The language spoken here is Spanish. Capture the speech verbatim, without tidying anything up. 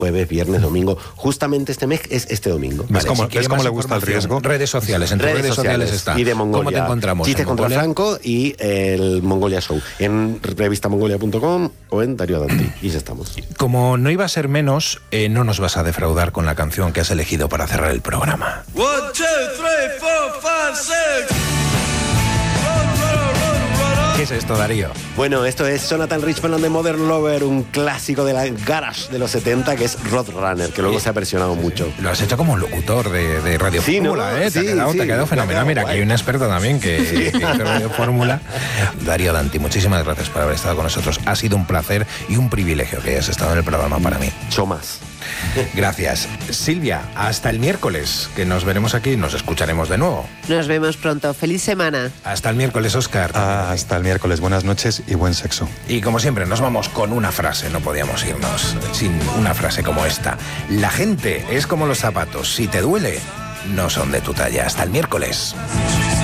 jueves, viernes, domingo. Justamente este mes es este domingo. ¿Ves Vale, cómo, si ¿ves cómo le gusta el riesgo? Redes sociales, en tus redes, redes sociales, sociales está. Y de Mongolia. ¿Cómo te encontramos? Chistes contra Franco y el Mongolia Show. En revista mongolia punto com o en Darío Danti. Y ya estamos. Como no iba a ser menos, eh, no nos vas a defraudar con la canción que has elegido para cerrar el programa. One, two, three, four, five, six. ¿Qué es esto, Darío? Bueno, esto es Jonathan Richman and the Modern Lover, un clásico de la garage de los setenta que es Roadrunner, que luego se ha versionado mucho. Lo has hecho como locutor de, de Radio Sí, Fórmula, ¿no? ¿eh? Te, Sí, ha quedado, sí, te ha quedado me ha fenomenal. quedado Mira, guay. que hay un experto también que, que hizo Radio Fórmula. Darío Danti, muchísimas gracias por haber estado con nosotros. Ha sido un placer y un privilegio que hayas estado en el programa para mí. Mucho más. Gracias. Silvia, hasta el miércoles, que nos veremos aquí y nos escucharemos de nuevo. Nos vemos pronto. Feliz semana. Hasta el miércoles, Óscar. Ah, hasta el miércoles. Buenas noches y buen sexo. Y como siempre, nos vamos con una frase. No podíamos irnos sin una frase como esta. La gente es como los zapatos. Si te duele, no son de tu talla. Hasta el miércoles.